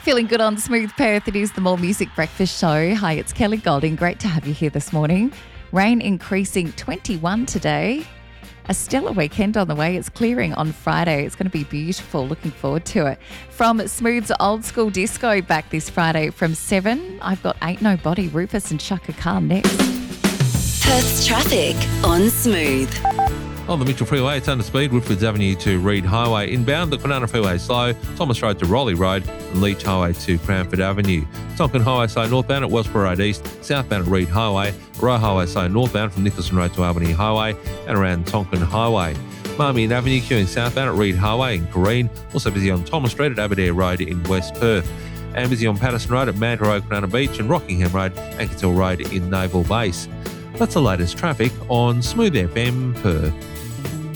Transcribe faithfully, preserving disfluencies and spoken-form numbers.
Feeling good on Smooth Perth. It is the More Music Breakfast Show. Hi, it's Kelly Golding. Great to have you here this morning. Rain increasing twenty-one today. A stellar weekend on the way. It's clearing on Friday. It's going to be beautiful. Looking forward to it. From Smooth's Old School Disco back this Friday from seven, I've got Ain't Nobody, Rufus and Chaka Khan next. Perth's traffic on Smooth. On the Mitchell Freeway, it's under speed, Woodfords Avenue to Reed Highway. Inbound, the Kwinana Freeway is slow, Thomas Road to Raleigh Road and Leach Highway to Cranford Avenue. Tonkin Highway slow northbound at Wellsborough Road East, southbound at Reed Highway, Roe Highway slow northbound from Nicholson Road to Albany Highway and around Tonkin Highway. Marmion Avenue queuing southbound at Reed Highway in Corrine, also busy on Thomas Street at Aberdare Road in West Perth. And busy on Patterson Road at Manta Road, Kwinana Beach and Rockingham Road, Ankershill Road in Naval Base. That's the latest traffic on Smooth F M Perth.